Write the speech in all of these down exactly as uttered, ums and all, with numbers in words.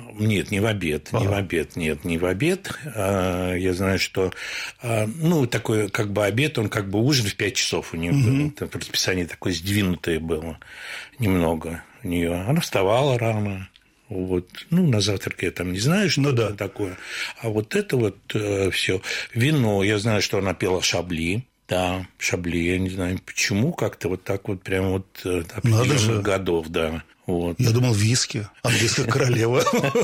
Нет, не в обед, ага. не в обед, нет, не в обед. Я знаю, что, ну, такой как бы обед, он как бы ужин в пять часов у нее угу. был. Расписание такое сдвинутое было немного у нее. Она вставала рано. Вот. Ну, на завтрак я там не знаю, что ну, это да. такое. А вот это вот э, все. Вино, я знаю, что она пила шабли. Да, шабли, я не знаю почему, как-то вот так вот прям вот определенных годов, да. Вот. Я думал, виски, английская королева.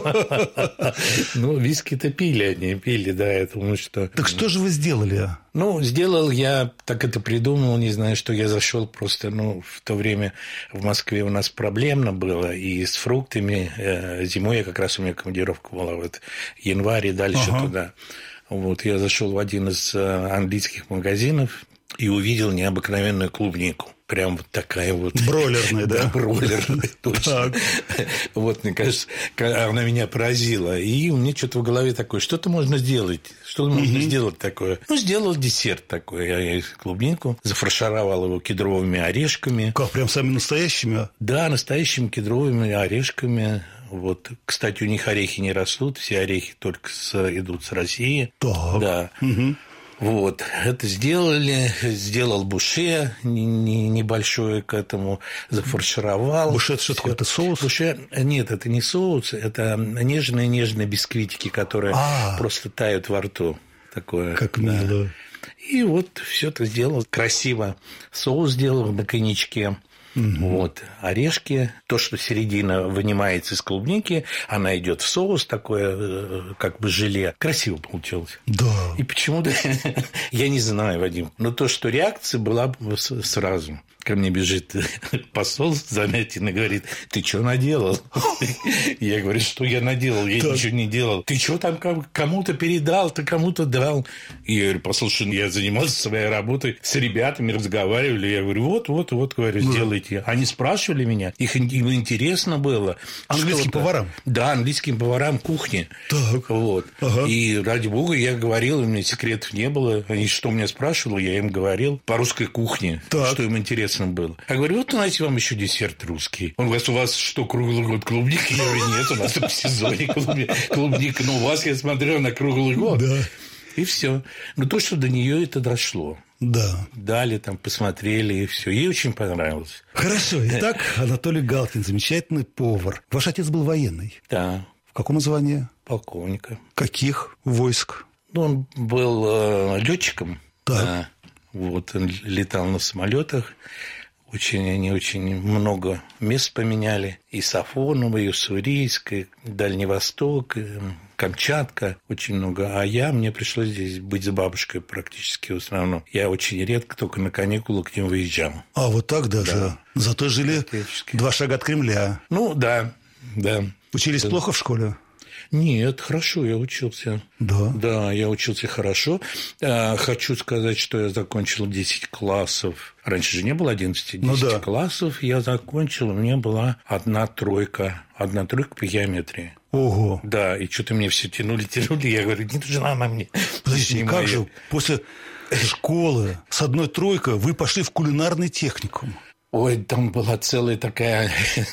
Ну, виски-то пили они, пили, да, я думаю, что... Так что же вы сделали? Ну, сделал я, так это придумал, не знаю, что я зашел просто, ну, в то время в Москве у нас проблемно было, и с фруктами, зимой я как раз у меня командировка была, вот, январь и дальше ага. туда. Вот, я зашел в один из английских магазинов и увидел необыкновенную клубнику. Прям вот такая вот... Бройлерная, да? Бройлерная, точно. Вот, мне кажется, она меня поразила. И у меня что-то в голове такое, что-то можно сделать. Что можно сделать такое? Ну, сделал десерт такой. Я клубнику зафаршировал его кедровыми орешками. Как, прям самыми настоящими? Да, настоящими кедровыми орешками. Вот. Кстати, у них орехи не растут, все орехи только с, идут с России. Так. Да. Угу. Вот, это сделали, сделал буше небольшое к этому, зафаршировал. Буше – это что такое? Это соус? Буше, нет, это не соус, это нежные-нежные бисквитики, которые А-а-а. просто тают во рту. Такое, как да. мило. И вот все это сделал красиво. Соус сделал на коньячке. Угу. Вот, орешки, то, что середина вынимается из клубники, она идет в соус, такое как бы желе. Красиво получилось. Да. И почему-то, я не знаю, Вадим, но то, что реакция была сразу. Ко мне бежит посол Замятин и говорит: ты что наделал? Я говорю: что я наделал? Я ничего не делал. Ты что там кому-то передал, ты кому-то дал? И я говорю: послушай, я занимался своей работой, с ребятами разговаривали. Я говорю: вот, вот, вот, говорю, сделайте. Они спрашивали меня, их им интересно было. Английским поварам? Да, английским поварам кухни. Так. Вот. Ага. И ради бога я говорил, у меня секретов не было. Они что меня спрашивали, я им говорил по русской кухне, так. что им интересно было. Я говорю: вот, знаете, вам еще десерт русский. Он говорит: у вас что, круглый год клубника? Я говорю: нет, у нас в сезоне клубника. Но у вас, я смотрел, на круглый год. Да. И все. Но то, что до нее это дошло. Да. Дали, там, посмотрели, и все. Ей очень понравилось. Хорошо. Итак, Анатолий Галкин, замечательный повар. Ваш отец был военный? Да. В каком звании? Полковника. Каких войск? Ну, он был э, летчиком. Да. Да. Вот, он летал на самолетах. Очень, они очень много мест поменяли. И Сафоново, и Уссурийск, и Дальний Восток, и Камчатка. Очень много. А я, мне пришлось здесь быть с бабушкой практически в основном. Я очень редко только на каникулы к ним выезжал. А, вот так даже? Да. Зато жили два шага от Кремля. Ну, да, да. Учились да. плохо в школе? Нет, хорошо, я учился. Да? Да, я учился хорошо. Хочу сказать, что я закончил десять классов. Раньше же не было одиннадцати, десять ну, да. классов я закончил, у меня была одна тройка. Одна тройка по геометрии. Ого. Да, и что-то мне все тянули, тянули. Я говорю: не нужна она мне. Подожди, как моя. же после школы с одной тройкой вы пошли в кулинарный техникум? Ой, там была целая такая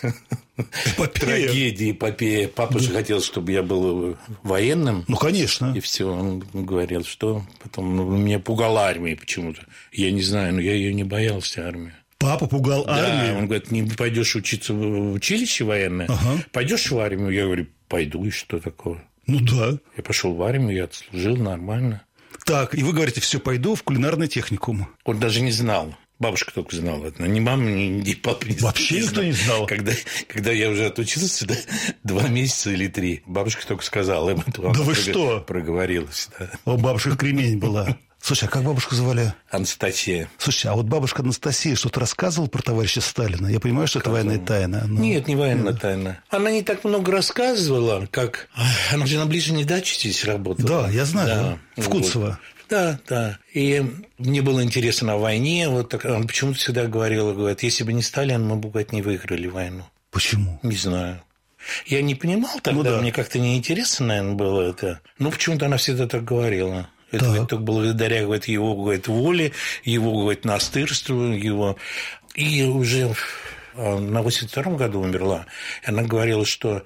трагедия, эпопея. Папа да. же хотел, чтобы я был военным. Ну, конечно. И все, он говорил, что потом ну, меня пугала армия почему-то. Я не знаю, но я ее не боялся, армию. Папа пугал да, армию? Он говорит: не пойдешь учиться в училище военное, ага. пойдешь в армию? Я говорю: пойду, и что такого? Ну да. Я пошел в армию, я отслужил нормально. Так, и вы говорите: все, пойду в кулинарный техникум. Он даже не знал. Бабушка только знала это. Ни мама, ни, ни папа не знал. Вообще никто не знал? Когда, когда я уже отучился, да, два месяца или три, бабушка только сказала им это. Да вы прог... что? Проговорилась. Да. О, бабушка кремень была. Слушай, а как бабушку звали? Анастасия. Слушай, а вот бабушка Анастасия что-то рассказывала про товарища Сталина? Я понимаю, что Сказала. это военная тайна. Но... Нет, не военная тайна. Она не так много рассказывала, как... Она же на ближней даче здесь работала. Да, я знаю. Да. В Кунцево. Вот. Да, да. И мне было интересно о войне. Вот так, он почему-то всегда говорил, говорит: если бы не Сталин, мы бы, говорит, не выиграли войну. Почему? Не знаю. Я не понимал тогда, ну, да. мне как-то неинтересно, наверное, было это. Но почему-то она всегда так говорила. Это говорит, только благодаря говорит, его говорит, воле, его говорит, настырству, его. И уже на восемьдесят втором году умерла. Она говорила, что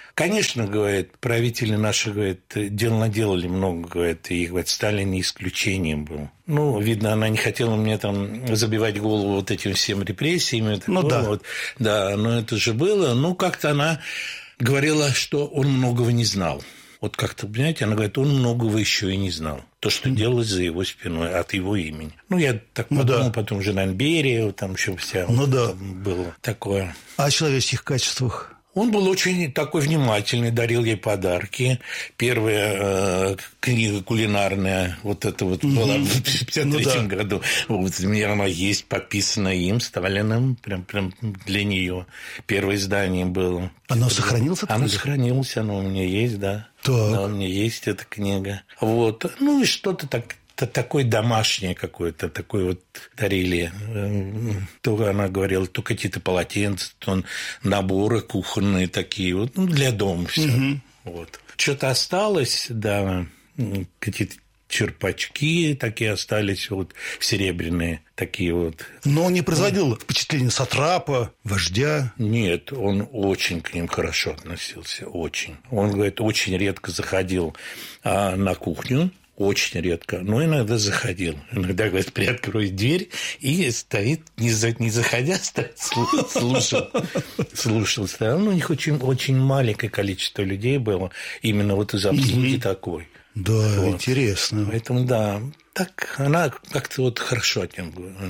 Конечно, говорит, правители наши, говорит, дел наделали много, говорит, и, говорит, Сталин не исключением был. Ну, видно, она не хотела мне там забивать голову вот этим всем репрессиями. Ну, да. Вот. Да, но это же было. Ну, как-то она говорила, что он многого не знал. Вот как-то, понимаете, она говорит, он многого еще и не знал. То, что делалось за его спиной, от его имени. Ну, я так ну, подумал, да. потом жена Берия, там еще вся ну, вот да. было такое. А о человеческих качествах? Он был очень такой внимательный, дарил ей подарки. Первая э, книга кулинарная, вот эта вот mm-hmm. была в пятьдесят третьем ну, да. году. Вот, у меня она есть, подписана им, Сталиным, прям, прям для нее. Первое издание было. Оно сохранилось? Оно сохранилось, оно у меня есть, да. Так. Да, у меня есть эта книга. Вот. Ну, и что-то так... такое домашнее какое-то, такое вот дарили. То она говорила, то какие-то полотенца, то наборы кухонные такие, вот, ну, для дома все. Угу. Вот. Что-то осталось, да, какие-то черпачки такие остались, вот, серебряные такие вот. Но он не производил впечатление сатрапа, вождя? Нет, он очень к ним хорошо относился, очень. Он, говорит, очень редко заходил а, на кухню, очень редко, но иногда заходил. Иногда, говорит, приоткроет дверь и стоит, не, за, не заходя, стоит, слушал. Слушал. Ну, у них очень, очень маленькое количество людей было именно вот из обслуги такой. Да, вот. Интересно. Поэтому, да, так она как-то вот хорошо от него говорила.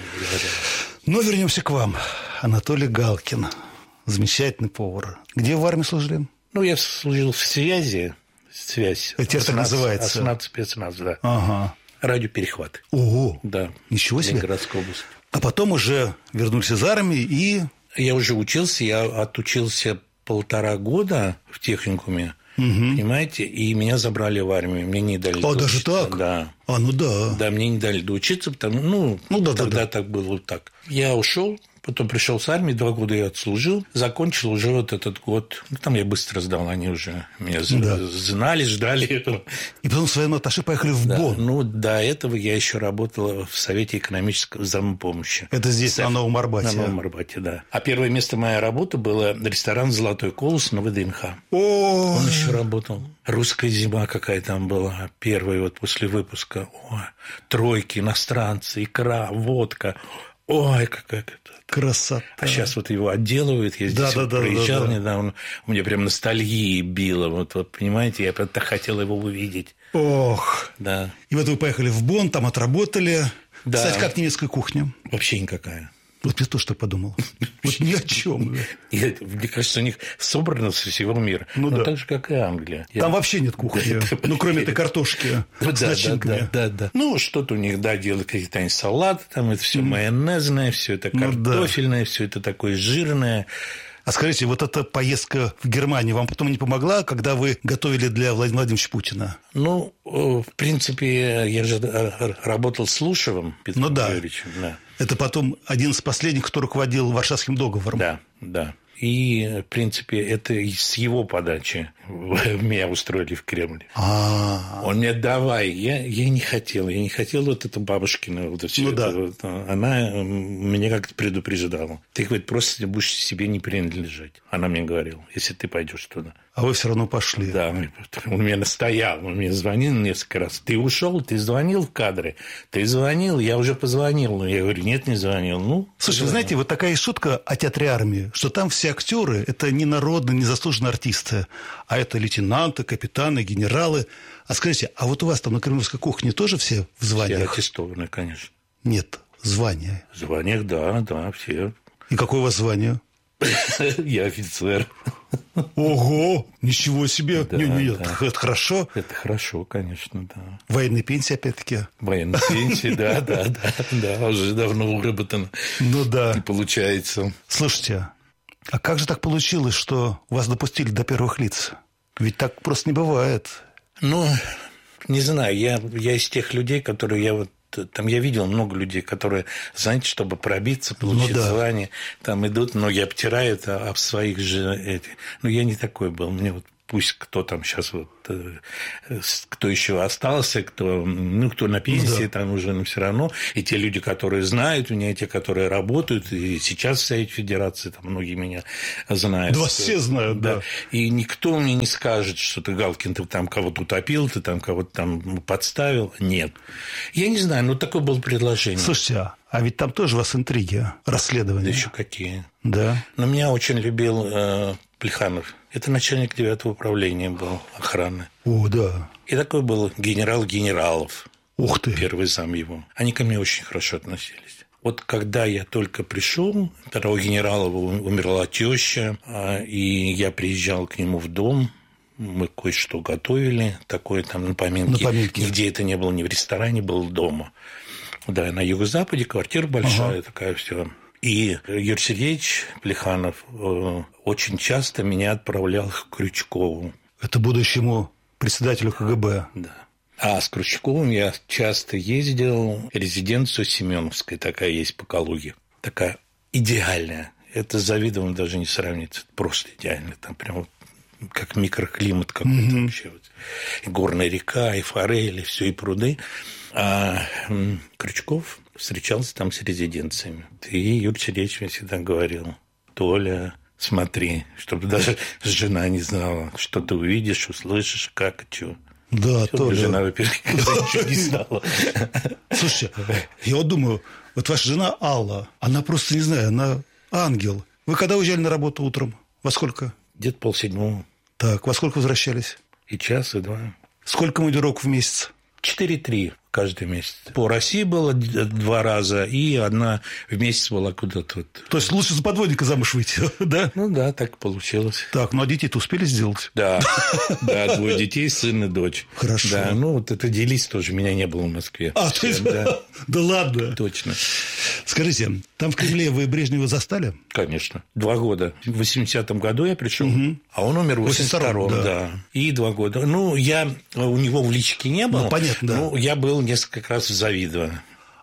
Но вернемся к вам. Анатолий Галкин, замечательный повар. Где в армии служили? Ну, я служил в связи. Связь. Это теперь так называется. Аснат спецназ, да. Ага. Радиоперехват. Ого. Да. Ничего себе. Ленинградская область. А потом уже вернулись из армии и... Я уже учился, я отучился полтора года в техникуме, угу. понимаете, и меня забрали в армию, мне не дали доучиться. А, доучиться. даже так? Да. А, ну да. Да, мне не дали доучиться, потому ну, ну да, тогда да, да. так было вот так. Я ушел. Потом пришел с армии, два года я отслужил, закончил уже вот этот год. Ну, там я быстро сдал, они уже меня да. знали, ждали. И потом с военного атташе поехали в да. Бонн. Ну, до этого я еще работал в Совете экономического взаимопомощи. Это здесь, Сов... на Новом Арбате? На Новом Арбате, да. А первое место моей работы было ресторан «Золотой колос» на ВДНХ. О! Он еще работал. Русская зима какая там была, первая вот после выпуска. Ой, тройки, иностранцы, икра, водка. Ой, какая красота. А сейчас вот его отделывают. Я здесь да, вот да, проезжал да, да. недавно. У меня прям ностальгии било. Вот, вот понимаете, я так хотел его увидеть. Ох. Да. И вот вы поехали в Бонн, там отработали. Да. Кстати, как немецкая кухня? Вообще никакая. Вот я тоже так подумал. Вот ни о чем. Мне кажется, у них собрано со всего мира. Ну, да. Так же, как и Англия. Там вообще нет кухни. Ну, кроме этой картошки с начинками. Да, да. Ну, что-то у них, да, делают какие-то салаты, там это все майонезное, все это картофельное, все это такое жирное. А скажите, вот эта поездка в Германию вам потом не помогла, когда вы готовили для Владимира Владимировича Путина? Ну, в принципе, я же работал с Лушевым Петром ну, да. Юрьевичем. Да. Это потом один из последних, кто руководил Варшавским договором. Да, да. И, в принципе, это с его подачи меня устроили в Кремль. А-а-а. Он мне давай. Я, я не хотел. Я не хотел вот это бабушкина. Вот все ну, это, да. вот, она меня как-то предупреждала. Ты, говорит, просто будешь себе не принадлежать. Она мне говорила, если ты пойдешь туда. А вы все равно пошли. Да, он меня настоял. Он мне звонил несколько раз. Ты ушел, ты звонил в кадры. Ты звонил, я уже позвонил. Я говорю, нет, не звонил. Ну, слушай, вы знаете, вот такая шутка о театре армии, что там все актеры – это не народные, не заслуженные артисты, а это лейтенанты, капитаны, генералы. А скажите, а вот у вас там на кремлевской кухне тоже все в званиях? Все аттестованы, конечно. Нет, звания. В званиях, да, да, все. И какое у вас звание? Я офицер. Ого, ничего себе. Да, не, не, да. Это, это хорошо. Это хорошо, конечно, да. Военная пенсия, опять-таки. Военная пенсия, да, да, да, да, уже давно выработана. Ну да. И получается. Слушайте, а как же так получилось, что вас допустили до первых лиц? Ведь так просто не бывает. Ну, не знаю, я, я из тех людей, которые я вот там я видел много людей, которые, знаете, чтобы пробиться, получить ну, да. звание, там идут, многие обтирают об своих же эти. Но я не такой был. Мне вот пусть кто там сейчас вот, кто еще остался, кто, ну, кто на пенсии, ну, да. там уже, но все равно, и те люди, которые знают меня, и те, которые работают, и сейчас в Совете Федерации, там многие меня знают. Да, вас все знают, да. да. И никто мне не скажет, что ты, Галкин, ты там кого-то утопил, ты там кого-то там подставил. Нет. Я не знаю, но такое было предложение. Слушайте, а ведь там тоже у вас интриги, расследования. Да еще какие. Да. Но меня очень любил э, Плеханов. Это начальник девятого управления был охраны. О, да. И такой был генерал Генералов. Ух ты. Первый зам его. Они ко мне очень хорошо относились. Вот когда я только пришел, второго Генералова умерла теща, и я приезжал к нему в дом, мы кое-что готовили, такое там на поминки. На поминки. Нигде это не было, ни в ресторане, было дома. Да, на юго-западе, квартира большая, ага. такая все. И Юрий Сергеевич Плеханов очень часто меня отправлял к Крючкову. Это будущему председателю КГБ. Да. А с Крючковым я часто ездил. Резиденцию Семеновская такая есть по Калуге. Такая идеальная. Это с Завидовым даже не сравнится. Просто идеально. Там прям как микроклимат какой-то mm-hmm. вообще. И горная река, и форели, все, и пруды. А Крючков встречался там с резиденциями. И Юрий Сергеевич мне всегда говорил: Толя, смотри, чтобы даже жена не знала, что ты увидишь, услышишь, как и что. Да, Толя. Жена, во-первых, ничего не знала. Слушайте, я вот думаю, вот ваша жена Алла, она просто, не знаю, она ангел. Вы когда уезжали на работу утром? Во сколько? Где-то полседьмого. Так, во сколько возвращались? И час, и два. Сколько командировок в месяц? Четыре-три каждый месяц. По России было два раза, и одна в месяц была куда-то. Вот. То есть лучше за подводника замуж выйти, да? Ну да, так получилось. Так, ну а детей-то успели сделать? Да, да, двое детей, сын и дочь. Хорошо. Да, ну вот это делись тоже, меня не было в Москве. А, то есть, да. Да ладно. Точно. Скажите, там в Кремле вы Брежнева застали? Конечно. Два года. В восьмидесятом году я пришел, угу. а он умер в восемьдесят втором. Да. да. И два года. Ну, я у него в личке не был. Ну, понятно, да. Ну, я был несколько раз в Завидово.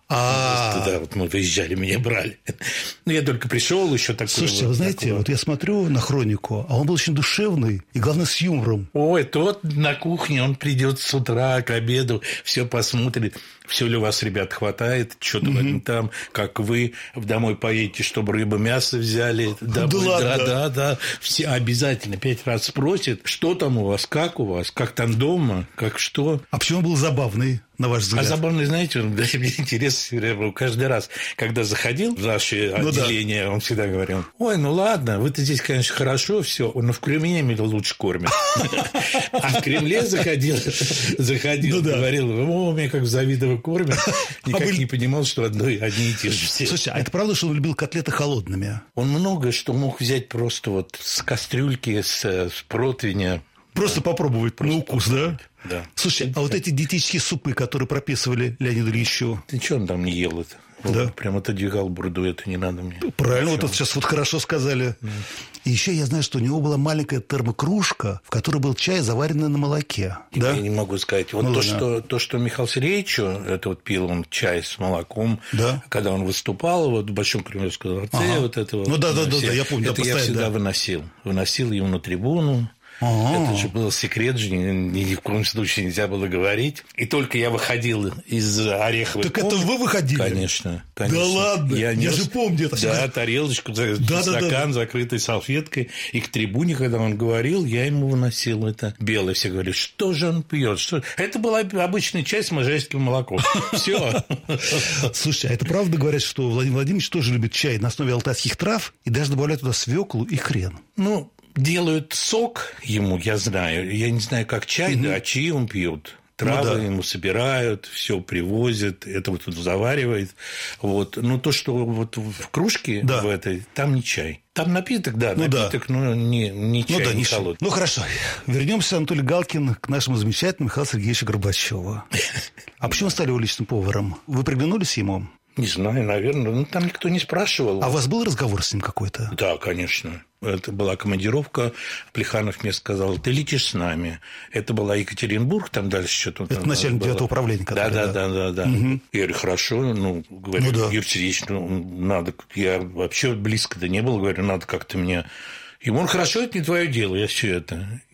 А, да, вот мы выезжали, меня брали. Ну, я только пришел, еще такой. Слушайте, вы знаете, вот я смотрю на хронику, а он был очень душевный и, главное, с юмором. Ой, тот на кухне, он придет с утра к обеду, все посмотрит, все ли у вас, ребят, хватает, что-то mm-hmm. там, как вы домой поедете, чтобы рыбу, мясо взяли. Да, да, ладно. да, да, да. Все обязательно пять раз спросят, что там у вас, как у вас, как там дома, как что. А почему он был забавный, на ваш взгляд? А забавный, знаете, да, мне интересно, каждый раз, когда заходил в наше ну, отделение, да. он всегда говорил: ой, ну ладно, вы-то здесь, конечно, хорошо, все, но в Кремле меня лучше кормят. А в Кремле заходил, заходил, говорил: о, меня как в Завидово кормят. Никак не понимал, что одни и те же все. Слушайте, а это правда, что он любил котлеты холодными? Он многое, что мог взять просто вот с кастрюльки, с противня. Просто попробовать на укус, да? Да. Слушай, а вот эти диетические супы, которые прописывали Леониду Ильичу? Ты что он там не ел это? Да. Вот, прям отодвигал бурду, это не надо мне. Правильно, вот это сейчас вот хорошо сказали. Mm. И еще я знаю, что у него была маленькая термокружка, в которой был чай, заваренный на молоке. Я да? не могу сказать. Вот ну, то, что, то, что Михаил Сергеевичу, это вот пил он чай с молоком, да? Когда он выступал вот, в Большом Кремлевском дворце, ага. вот это вот. Ну да, да, да, да, я помню. Это я всегда да. выносил. Выносил его на трибуну. А-а-а. Это же был секрет, же ни, ни в коем случае нельзя было говорить. И только я выходил из ореховой Так комнаты. Это вы выходили? Конечно, конечно. Да ладно, я, я же помню это. Да, тарелочку, да, стакан, да, да. закрытой салфеткой. И к трибуне, когда он говорил, я ему выносил это белое. Все говорили: что же он пьет? Что... Это была обычная чай с можайским молоком. Все. Слушайте, а это правда говорят, что Владимир Владимирович тоже любит чай на основе алтайских трав и даже добавляет туда свеклу и хрен? Ну, делают сок ему, я знаю. Я не знаю, как чай, угу. да, а чаи он пьет. Травы ну, да. ему собирают, все привозят, это вот тут заваривает. Вот. Но то, что вот в кружке да. в этой, там не чай. Там напиток, да, ну, напиток, да. но не, не чай, ну, да, не холодный. Ну, хорошо. Вернемся, Анатолий Галкин, к нашему замечательному Михаилу Сергеевичу Горбачеву. А почему стали его личным поваром? Вы приглянулись ему? Не знаю, наверное. Ну, там никто не спрашивал. А у вас был разговор с ним какой-то? Да, конечно. Это была командировка. Плеханов мне сказал: ты летишь с нами. Это была Екатеринбург, там дальше что-то. Это начальник девятого управления. Да, да, да, да, да. Угу. Я говорю: хорошо. Ну, говорю, ну, да. Юрий Сергеевич, ну, надо. Я вообще близко-то не был. Говорю, надо как-то мне... Ему: он: хорошо, это не твое дело, я все это...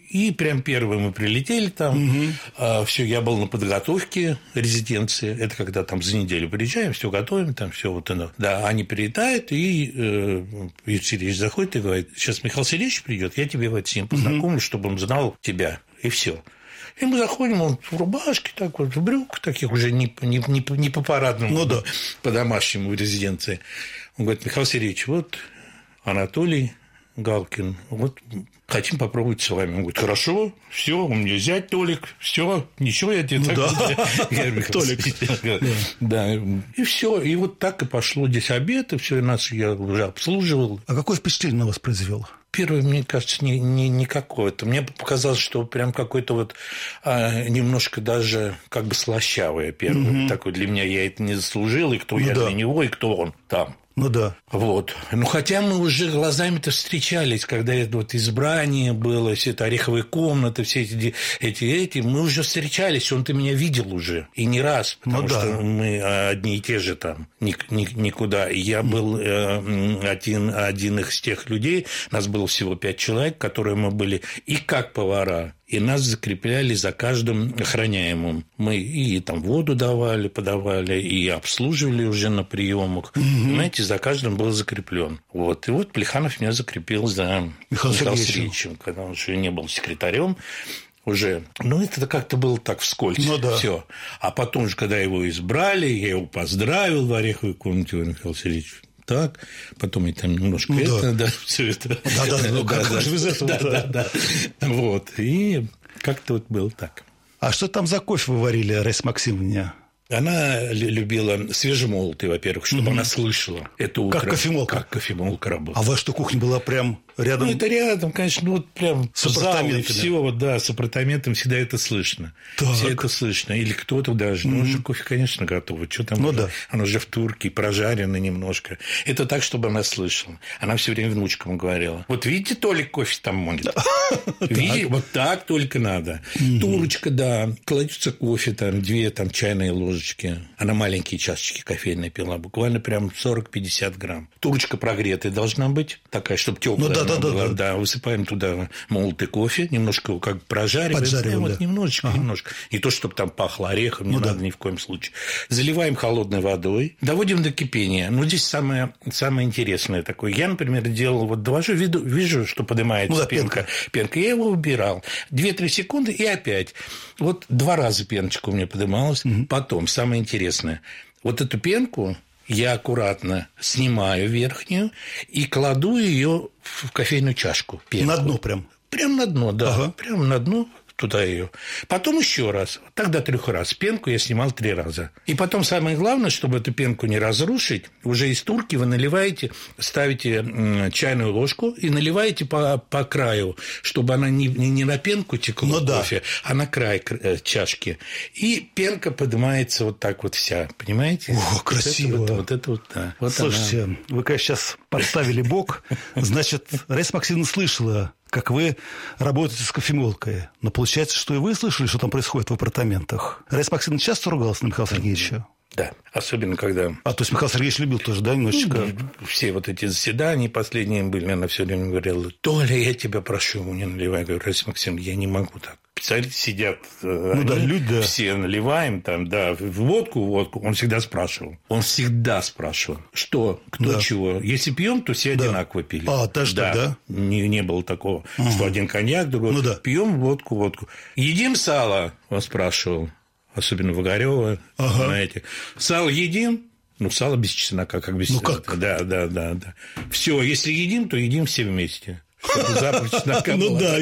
И прям первые мы прилетели там. Угу. А, все, я был на подготовке резиденции. Это когда там за неделю приезжаем, все готовим, там все вот оно. Да, они прилетают, и э, Юрий Сергеевич заходит и говорит: сейчас Михаил Сергеевич придет, я тебе вот с ним познакомлю, угу. чтобы он знал тебя. И все. И мы заходим, он в рубашке, так вот, в брюках таких уже не, не, не, не по-парадному, ну, да. по-домашнему в резиденции. Он говорит: Михаил Сергеевич, вот Анатолий Галкин, вот хотим попробовать с вами. Он говорит: хорошо, все, у меня зять Толик, все, ничего я тебе ну, так да. Толик. Да, и все. И вот так и пошло здесь обед, и все, нас я уже обслуживал. А какое впечатление на вас произвело? Первое, мне кажется, не, не, не какое-то. Мне показалось, что прям какой-то вот а, немножко даже как бы слащавое первое. Mm-hmm. Такое для меня я это не заслужил, и кто ну, я да. для него, и кто он там. Ну да. Вот. Ну, хотя мы уже глазами-то встречались, когда это вот избрание было, все это ореховые комнаты, все эти, эти, эти, мы уже встречались, он-то меня видел уже, и не раз, потому ну, да. что мы одни и те же там, никуда. И я был э, один, один из тех людей, нас было всего пять человек, которые мы были и как повара, и нас закрепляли за каждым охраняемым. Мы и там воду давали, подавали, и обслуживали уже на приемах. Угу. Понимаете, за каждым был закреплен. Вот. И вот Плеханов меня закрепил за Михаилом Сергеевичем, когда он уже не был секретарем. Уже, ну, это как-то было так вскользь. Ну, да. Все. А потом же, когда его избрали, я его поздравил в ореховой комнате, Михаил Сергеевич. Так, потом и там немножко ну, это, да, да, все это. Да, да, ну как же без этого? Да, да, да. Вот. И как-то вот было так. А что там за кофе вы варили, Раиса Максимовна? Она любила свежемолотый, во-первых, чтобы угу. она слышала это утро. Как кофемолка? Как кофемолка работала. А ваша кухня была прям рядом? Ну, это рядом, конечно, ну, вот прям с апартаментами. Все, вот, да, с апартаментом всегда это слышно. Так. Все это слышно. Или кто-то даже. Ну, уже кофе, конечно, готово. Что там? Ну, да. Оно уже в турке, прожарено немножко. Это так, чтобы она слышала. Она все время внучкам говорила: вот видите, Толик кофе там молит. Видите, вот так только надо. Турочка, да. Кладется кофе, там, две там чайные ложки. Она маленькие чашечки кофейные пила, буквально прям сорок-пятьдесят грамм. Турочка прогретая должна быть, такая, чтобы теплая. Ну, да, да, была. Да, да. да, высыпаем туда молотый кофе, немножко его как бы прожариваем. Поджариваем, да, да. Вот немножечко, ага. немножко. Не то, чтобы там пахло орехом, не ну, надо да. ни в коем случае. Заливаем холодной водой, доводим до кипения. Ну, здесь самое, самое интересное такое. Я, например, делал, вот довожу, вижу, вижу что поднимается ну, да, пенка. пенка. Я его убирал. две-три секунды и опять. Вот два раза пеночка у меня поднималась. Угу. Потом, самое интересное, вот эту пенку я аккуратно снимаю верхнюю и кладу ее в кофейную чашку. Пенку. На дно прям? Прям на дно, да. Ага. Прям на дно. Туда ее. Потом еще раз. Так до трех раз. Пенку я снимал три раза. И потом самое главное, чтобы эту пенку не разрушить, уже из турки вы наливаете, ставите чайную ложку и наливаете по, по краю, чтобы она не, не на пенку текла ну, кофе, да. а на край чашки. И пенка поднимается вот так вот вся. Понимаете? О, красиво. Вот это вот, вот, это вот да. Вот слушайте, она. Вы, конечно, сейчас подставили бок. Значит, Раиса Максимовна слышала, как вы работаете с кофемолкой. Но получается, что и вы слышали, что там происходит в апартаментах. Раиса Максимовна часто ругалась на Михаила Сергеевича? Да, особенно когда... А, то есть Михаил Сергеевич любил тоже, да, немножечко? Ну, все вот эти заседания последние были, она все время говорила: Толя, я тебя прошу, не наливай. Я говорю: Раиса Максимовна, я не могу так. Специалисты сидят, ну, они, да, люди, да. все наливаем там, да, водку, водку. Он всегда спрашивал. Он всегда спрашивал, что, кто, да. чего. Если пьем, то все да. одинаково пили. А, даже да. так, да? Не, не было такого, ага. что один коньяк, другой. Ну, да. Пьем водку, водку. Едим сало, он спрашивал. Особенно Вагарева, ага. знаете. Сало едим? Ну, сало без чеснока, как без чеснока. Ну, как? Да, да, да, да. Все, если едим, то едим все вместе. Запах чеснока ну да,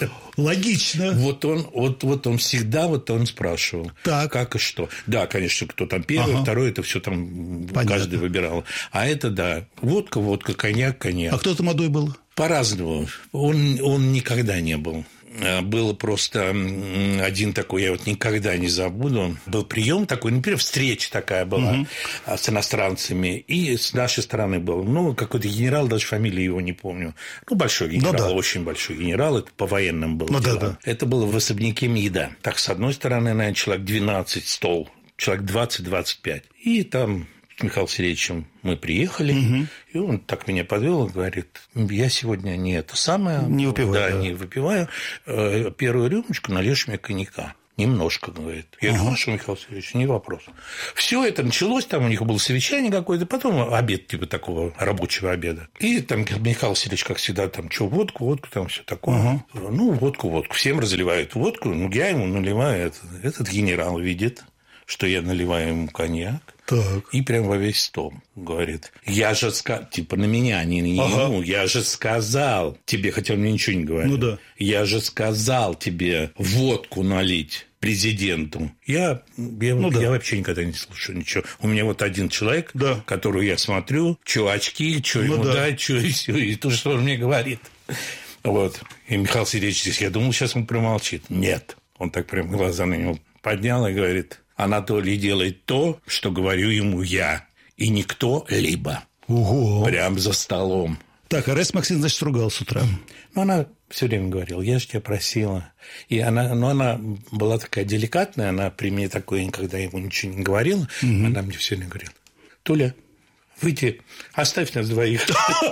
логично. Вот он, вот, вот он всегда вот он спрашивал, так. как и что. Да, конечно, кто там первый, ага. второй, это все там понятно. Каждый выбирал. А это да, водка, водка, коньяк, коньяк. А кто тамадой был? По-разному. Он, он никогда не был. Был просто один такой, я вот никогда не забуду. Был прием такой, например, встреча такая была угу. с иностранцами. И с нашей стороны был. Ну, какой-то генерал, даже фамилию его не помню. Ну, большой генерал, ну, да. очень большой генерал. Это по военным был. Ну, да, да. Это было в особняке МИДа. Так, с одной стороны, наверное, человек двенадцать стол. Человек двадцать-двадцать пять. И там с Михаилом Сергеевичем мы приехали, угу. и он так меня подвел и говорит, я сегодня не это самое... Не выпиваю. Да, да. не выпиваю. Первую рюмочку нальешь мне коньяка. Немножко, говорит. Я говорю, хорошо, Михаил Сергеевич, не вопрос. Все это началось, там у них было совещание какое-то, потом обед типа такого рабочего обеда. И там Михаил Сергеевич, как всегда, там, что, водку, водку, там все такое. Угу. Ну, водку, водку. Всем разливают водку, ну, я ему наливаю. Этот, этот генерал видит, что я наливаю ему коньяк. Так. И прям во весь стол говорит, я же сказал, типа на меня, не на ага. ему, я же сказал тебе, хотя он мне ничего не говорил, ну, да. я же сказал тебе водку налить президенту. Я, я, ну, я да. вообще никогда не слушаю ничего. У меня вот один человек, да. которого я смотрю, что очки, что ну, ему да. дать, что и все, и то, что он мне говорит. Вот. И Михаил Сергеевич здесь, я думал, сейчас он промолчит. Нет. Он так прям глаза на него поднял и говорит... Анатолий делает то, что говорю ему я, и никто либо. Ого. Прям за столом. Так, а Раиса Максимовна, значит, ругал с утра. Ну, она все время говорила, я же тебя просила. И она, но она была такая деликатная, она при мне такое, никогда ему ничего не говорила, угу. она мне все время говорила, Толя, выйди, оставь нас двоих.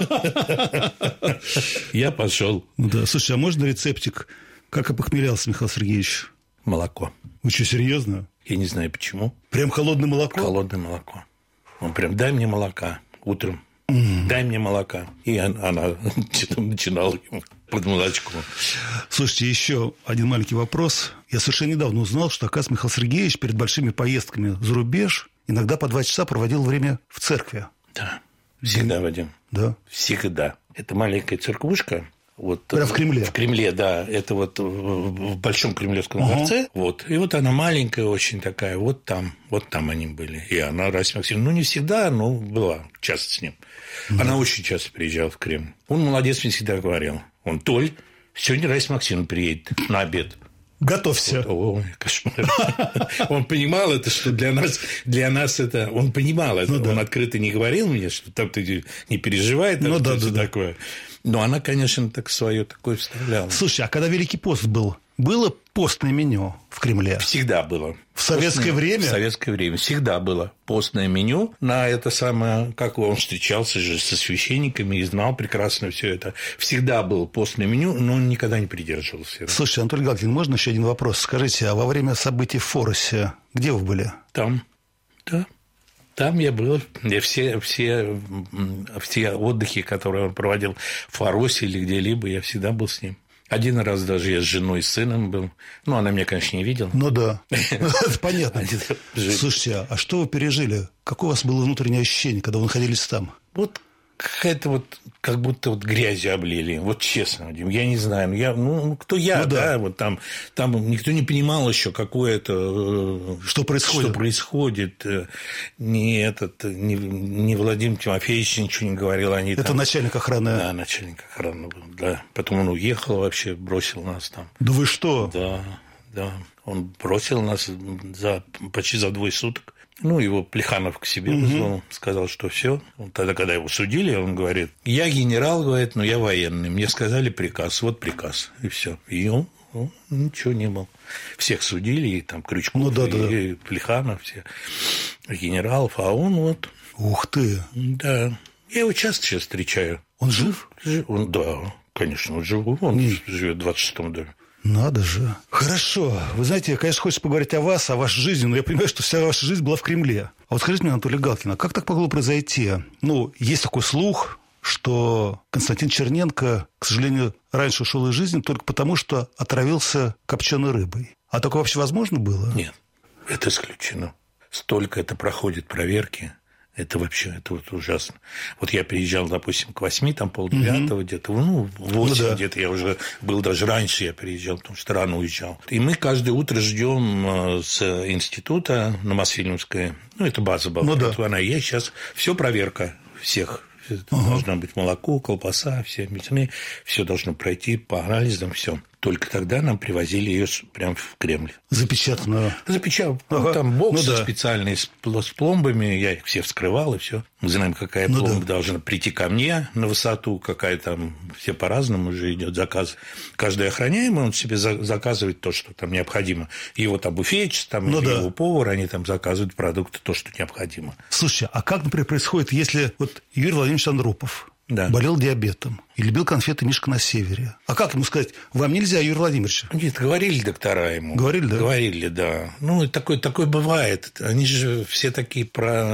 Я пошел. Да, слушай, а можно рецептик, как опохмелялся Михаил Сергеевич? Молоко. Вы что, серьезно? Я не знаю, почему. Прям холодное молоко? Холодное молоко. Он прям, дай мне молока утром. Mm. Дай мне молока. И она, она начинала ему под молочко. Слушайте, еще один маленький вопрос. Я совершенно недавно узнал, что, оказывается, Михаил Сергеевич перед большими поездками за рубеж иногда по два часа проводил время в церкви. Да, всегда, Вадим. Да? Всегда. Это маленькая церквушка. Вот, прям в Кремле? В Кремле, да. Это вот в Большом Кремлевском uh-huh. дворце. Вот. И вот она маленькая очень такая. Вот там, вот там они были. И она, Раиса Максимовна, ну, не всегда, но была часто с ним. Uh-huh. Она очень часто приезжала в Кремль. Он молодец, мне всегда говорил. Он, Толь, сегодня Раиса Максимовна приедет на обед. Готовься. Вот, ой, кошмар. Он понимал это, что для нас, для нас это... Он понимал это. Ну, да. Он открыто не говорил мне, что там ты не переживай, там ну, да, да, такое. Но она, конечно, так свое такое вставляла. Слушай, а когда Великий пост был, было постное меню в Кремле? Всегда было. В советское постное, время? В советское время. Всегда было постное меню на это самое... Как он встречался же со священниками и знал прекрасно все это. Всегда было постное меню, но он никогда не придерживался. Слушай, Анатолий Галкин, можно еще один вопрос? Скажите, а во время событий в Форосе где вы были? Там, да. Там я был. Я все, все, все отдыхи, которые он проводил в Фаросе или где-либо, я всегда был с ним. Один раз даже я с женой и сыном был. Ну, она меня, конечно, не видела. Ну, да. Это понятно. Слушайте, а что вы пережили? Какое у вас было внутреннее ощущение, когда вы находились там? Вот какая-то вот, как будто вот грязью облили. Вот честно, Вадим, я не знаю. Ну, я, ну кто я, ну, да. да, вот там, там никто не понимал еще, какое это... Что происходит? Что происходит. Ни этот, ни, ни Владимир Тимофеевич ничего не говорил. Они это там... начальник охраны? Да, начальник охраны был, да. Потом он уехал вообще, бросил нас там. Да вы что? Да, да. Он бросил нас за, почти за двое суток. Ну, его Плеханов к себе вызвал, угу. сказал, что все. Тогда, когда его судили, он говорит, я генерал, говорит, но я военный. Мне сказали приказ, вот приказ, и все. И он, он ничего не был. Всех судили, и там Крючков, ну, да, и да. Плеханов, все генералов, а он вот... Ух ты! Да. Я его часто сейчас встречаю. Он жив? Он, да, конечно, он жив. Он Нет. живет в двадцать шестом доме. Надо же. Хорошо. Вы знаете, конечно, хочется поговорить о вас, о вашей жизни, но я понимаю, что вся ваша жизнь была в Кремле. А вот скажите мне, Анатолий Галкин, а как так могло произойти? Ну, есть такой слух, что Константин Черненко, к сожалению, раньше ушел из жизни только потому, что отравился копченой рыбой. А такое вообще возможно было? Нет, это исключено. Столько это проходит проверки. Это вообще, это вот ужасно. Вот я приезжал, допустим, к восьми, там полдевятого угу. где-то, ну, в восемь ну, да. где-то, я уже был даже раньше, я приезжал, потому что рано уезжал. И мы каждое утро ждем с института на Мосфильмской, ну, это база была, ну, да. она и есть сейчас, все проверка всех. Угу. Должно быть молоко, колбаса, все мясные, все должно пройти по анализам, все. только тогда нам привозили ее прямо в Кремль. Запечатанную? Запечатанную. Ага. Ну, там боксы ну, да. специальные с пломбами, я их все вскрывал, и все. Мы знаем, какая ну, пломба да. должна прийти ко мне на высоту, какая там, все по-разному уже идет заказ. Каждый охраняемый, он себе заказывает то, что там необходимо. Его там буфетчик, там, ну, да. его повар, они там заказывают продукты, то, что необходимо. Слушайте, а как, например, происходит, если вот Юрий Владимирович Андропов да. болел диабетом и любил конфеты «Мишка на севере». А как ему сказать, вам нельзя, Юрий Владимирович? Нет, говорили доктора ему. Говорили, да? Говорили, да. Ну, такое, такое бывает. Они же все такие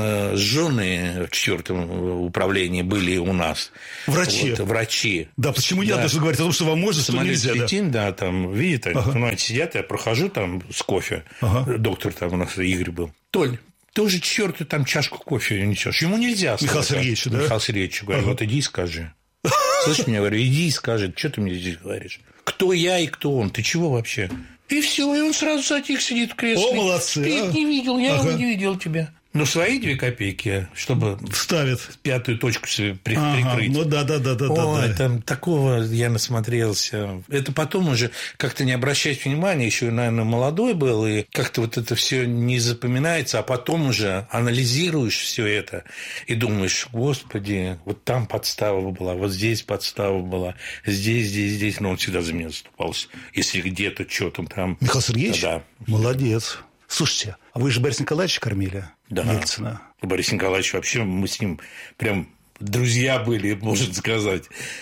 прожженные в чертовом управлении были у нас. Врачи. Вот, врачи. Да, почему я да. должен говорить о том, что вам можно, что нельзя? Летим, да. да, там, видите, ага. понимаете, сидят, я прохожу там с кофе. Ага. Доктор там у нас, Игорь был. Толь, ты уже к черту там чашку кофе несешь. Ему нельзя сказать. Михаил Сергеевич, да? Михаил Сергеевич, говорю, ага. вот иди и скажи. Слышишь меня, говорю, иди и скажи, что ты мне здесь говоришь? Кто я и кто он? Ты чего вообще? И все, и он сразу затих, сидит в кресле. О, молодцы. Ты а? не видел, я ага. его не видел тебя. Ну, свои две копейки, чтобы вставит пятую точку себе при, ага, прикрыть. Ну да, да, да, да. Ой, да, там такого я насмотрелся. Это потом уже как-то не обращать внимания, еще, наверное, молодой был, и как-то вот это все не запоминается, а потом уже анализируешь все это и думаешь, господи, вот там подстава была, вот здесь подстава была, здесь, здесь, здесь. Но он всегда за меня заступался. Если где-то что-то там. Михаил Сергеевич? Да. Молодец. Слушайте, а вы же Бориса Николаевича кормили? Да. Ельцина. Борис Николаевич, вообще мы с ним прям друзья были, можно сказать,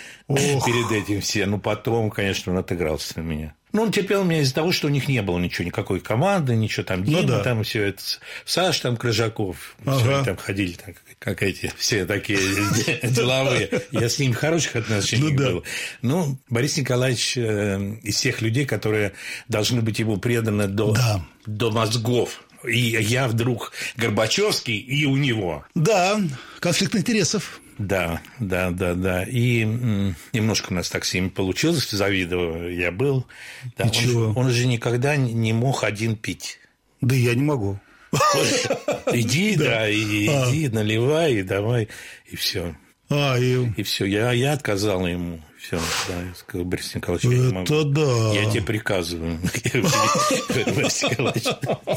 Ох. перед этим все. Ну, потом, конечно, он отыгрался на меня. Ну, он терпел меня из-за того, что у них не было ничего, никакой команды, ничего там, Дима, ну, да. там все это, Саш там, Крыжаков, ага. все там ходили, так, как эти, все такие деловые. Я с ним в хороших отношениях был. Ну, Борис Николаевич из всех людей, которые должны быть ему преданы до мозгов. И я вдруг Горбачевский, и у него. Да, конфликт интересов. Да, да, да, да. И м, немножко у нас так с ними получилось, завидовал я был. Да, он, он же никогда не мог один пить. Да я не могу. Иди, да, иди, наливай, и давай, и все. А, и... и все. Я, я отказал ему. Все, да, я сказал, Борис Николаевич, я не могу. Да. Я тебе приказываю. Борис Николаевич,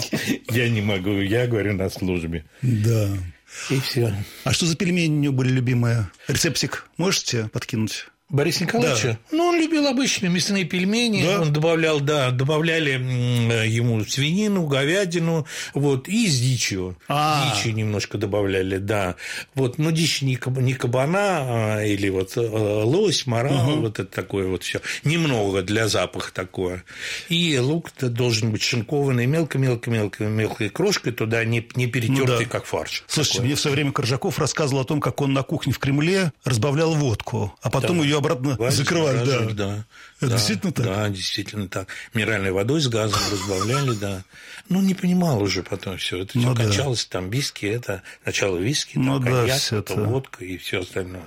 я не могу. Я говорю на службе. Да. И все. А что за пельмени у него были любимые? Рецептик можете подкинуть? Бориса Николаевича? Да. Ну, он любил обычные мясные пельмени. Да? Он добавлял, да, добавляли ему свинину, говядину, вот, и с дичью. А-а-а. Дичи немножко добавляли, да. Вот, но дичь не кабана, или вот лось, морал, угу. вот это такое вот все. Немного для запаха такое. И лук должен быть шинкованный мелко-мелко-мелко-мелкой крошкой, туда не, не перетертый, ну, да. как фарш. Слушайте, такое. Мне в свое время Коржаков рассказывал о том, как он на кухне в Кремле разбавлял водку, а потом да. ее обратно Вазик, закрывали, да. да. Это да, действительно так? Да, действительно так. Минеральной водой с газом разбавляли, да. Ну, не понимал уже потом все. Это все кончалось, там виски, это начало виски, там ну, коньяк, да, это водка и все остальное.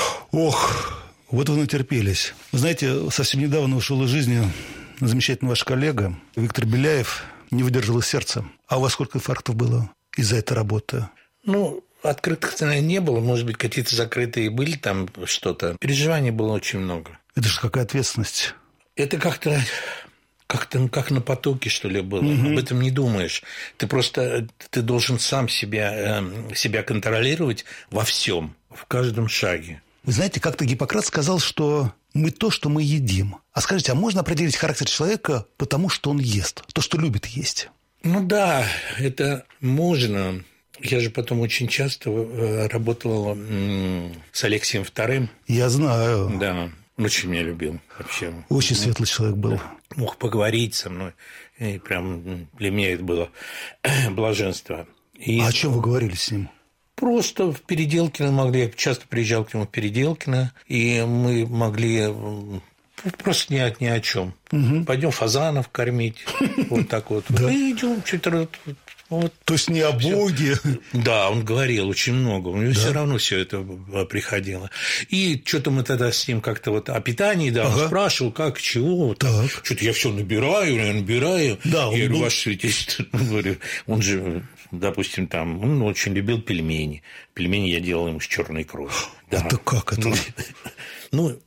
Ох, вот вы натерпелись. Вы знаете, совсем недавно ушел из жизни замечательный ваш коллега Виктор Беляев, не выдержал из сердца. А у вас сколько инфарктов было из-за этой работы? Ну, открытых не было, может быть, какие-то закрытые были там что-то. Переживаний было очень много. Это же какая ответственность. Это как-то, как-то ну, как на потоке, что ли, было. Угу. Об этом не думаешь. Ты просто ты должен сам себя, себя контролировать во всем, в каждом шаге. Вы знаете, как-то Гиппократ сказал, что мы то, что мы едим. А скажите, а можно определить характер человека по тому, что он ест, то, что любит есть? Ну да, это можно. Я же потом очень часто работал с Алексеем Вторым. Я знаю. Да, очень меня любил вообще. Очень светлый человек был. Мог поговорить со мной. И прям для меня это было блаженство. И... А о чем вы говорили с ним? Просто в Переделкино могли. Я часто приезжал к нему в Переделкино, и мы могли просто ни, ни о чем. Угу. Пойдем фазанов кормить. Вот так вот. Идем что-то. Вот. То есть не о Боге. Да, он говорил очень много. У него да. все равно все это приходило. И что-то мы тогда с ним как-то вот о питании, да, ага. он спрашивал, как, чего. Так. Что-то я все набираю, я набираю. Да, я говорю, был... ваше святейшество, он же, допустим, там, он очень любил пельмени. Пельмени я делал ему с черной кровью. Да. Это как это? Ну,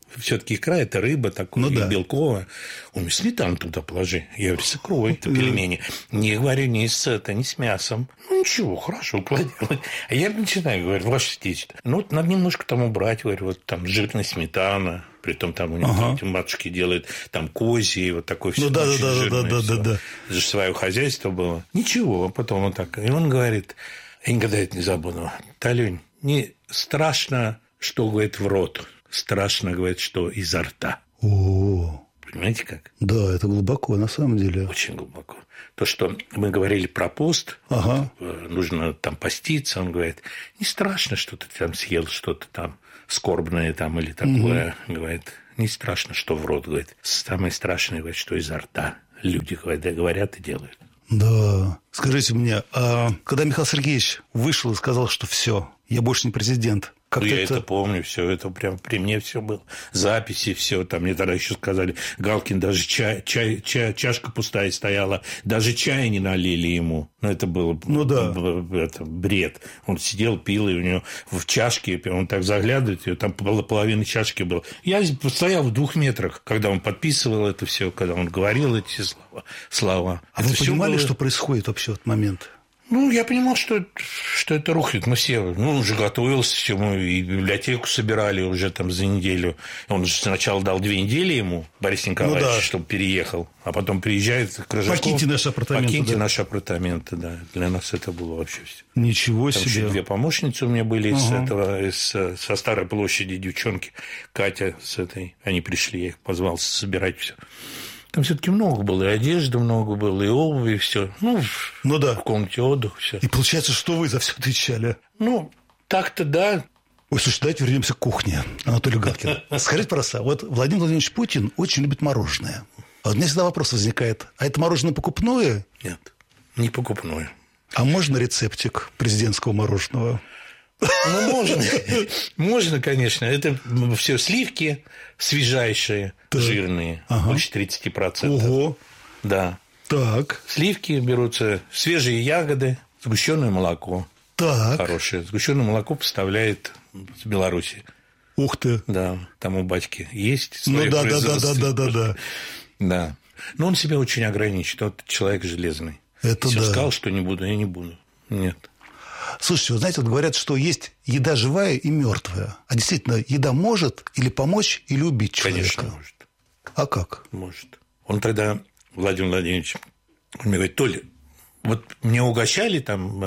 все-таки икра – это рыба такая, ну, да. белковая. Он говорит, сметану туда положи. Я говорю, с икрой, это пельмени. Не говорю, не с, это, не с мясом. Ну, ничего, хорошо, клади. А я начинаю, говорю, ваше течто. Ну, вот надо немножко там убрать, говорю, вот там жирная сметана. Притом там у них ага. эти матушки делают там козьи, вот такое все. Ну, да, да, да, да, да, да, да. Это же свое хозяйство было. Ничего, а потом вот так. И он говорит, я никогда это не забуду. Талюнь, не страшно, что, говорит, в рот. Страшно, говорит, что изо рта. О, понимаете как? Да, это глубоко, на самом деле. Очень глубоко. То, что мы говорили про пост, ага. нужно там поститься, он говорит, не страшно, что ты там съел что-то там скорбное там или такое, угу. говорит, не страшно, что в рот, говорит. Самое страшное, говорит, что изо рта люди говорят, говорят и делают. Да. Скажите мне, а когда Михаил Сергеевич вышел и сказал, что все, я больше не президент, как я это... это помню, все это прям при мне все было. Записи, все там. Мне тогда еще сказали, Галкин, даже чай, чай, чай, чашка пустая стояла, даже чая не налили ему. Ну, это было ну, да. это, бред. Он сидел, пил, и у него в чашке, он так заглядывает, и там половина чашки была. Я стоял в двух метрах, когда он подписывал это все, когда он говорил эти слова. слова. А это вы понимали, было... что происходит вообще в этот момент? Ну, я понимал, что, что это рухнет. Мы все, ну, он уже готовился, все, мы и библиотеку собирали уже там за неделю. Он же сначала дал две недели ему, Борис Николаевич, ну, да. чтобы переехал, а потом приезжает к Рыжакову. Покиньте наши апартаменты. Покиньте да. наши апартаменты, да. Для нас это было вообще все. Ничего там себе. Еще две помощницы у меня были ага. из этого, из, со Старой площади, девчонки, Катя с этой. Они пришли, я их позвал собирать все. Там все-таки много было, и одежды много было, и обуви, и все. Ну, ну да. в комнате отдыха все. И получается, что вы за все отвечали? Ну, так-то да. Ой, слушай, давайте вернемся к кухне, Анатолию Галкину. Скажите просто, вот Владимир Владимирович Путин очень любит мороженое. А у меня всегда вопрос возникает, а это мороженое покупное? Нет, не покупное. А можно рецептик президентского мороженого? Ну, можно. Можно, конечно. Это все сливки свежайшие, так. жирные, ага. больше тридцать процентов. Ого. Да. Так. Сливки берутся, свежие ягоды, сгущенное молоко. Так. Хорошее. Сгущенное молоко поставляет с Беларуси. Ух ты. Да, там у батьки есть. Ну да, да, да, да, да, да, да. Да. Но он себя очень ограничит. Вот человек железный. Это Если да. он сказал, что не буду, я не буду. Нет. Слушайте, вы знаете, вот говорят, что есть еда живая и мертвая. А действительно, еда может или помочь, или убить человека? Конечно, может. А как? Может. Он тогда, Владимир Владимирович, он мне говорит, Толя, вот меня угощали там,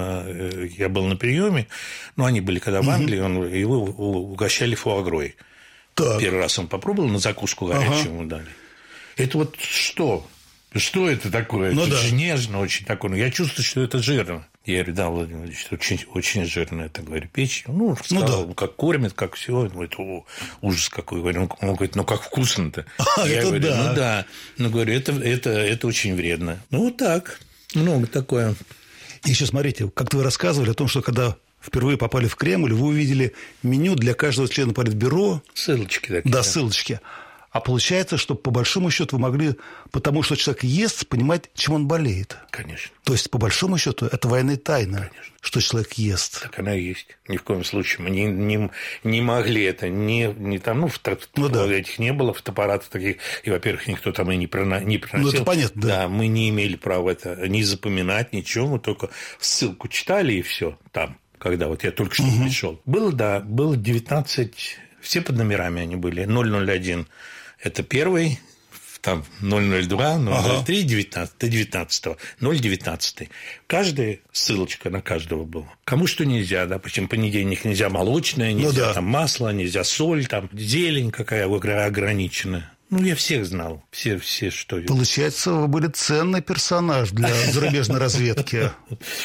я был на приеме, ну, они были когда в Англии, он, его угощали фуагрой. Так. Первый раз он попробовал, на закуску горячую ага. ему дали. Это вот что? Что это такое? Ну, это да. же нежно очень такое. Я чувствую, что это жирно. Я говорю, да, Владимир Владимирович, очень, очень жирно, это, говорю, печень. Ну, рассказал, ну, да. как кормят, как все. Он говорит, о, ужас какой. Он говорит, ну, как вкусно-то. А, я это говорю, да. ну, да. Ну, говорю, это, это, это очень вредно. Ну, вот так. Много такое. Еще смотрите, как-то вы рассказывали о том, что когда впервые попали в Кремль, вы увидели меню для каждого члена Политбюро. Ссылочки такие. Да, ссылочки. А получается, что по большому счету вы могли, потому что человек ест, понимать, чем он болеет. Конечно. То есть, по большому счету, это военная тайна, конечно. Что человек ест. Так она и есть. Ни в коем случае. Мы не, не, не могли это. Не, не там, ну, фото, ну да. этих не было, фотоаппаратов таких. И, во-первых, никто там и не, проно, не проносил. Ну, это понятно, да. Да, мы не имели права это не запоминать, ничего. Мы только ссылку читали, и все там, когда вот я только что угу. пришел. Было, да, было девятнадцать... Все под номерами они были. ноль ноль один это первый, там ноль ноль два, ноль ноль три, девятнадцать, девятнадцатого, ноль девятнадцать. Каждая ссылочка на каждого была. Кому что нельзя, да, причем понедельник нельзя молочное, нельзя ну, да. там масло, нельзя соль, там зелень какая ограниченная. Ну, я всех знал, все, все что... Получается, вы были ценный персонаж для зарубежной разведки.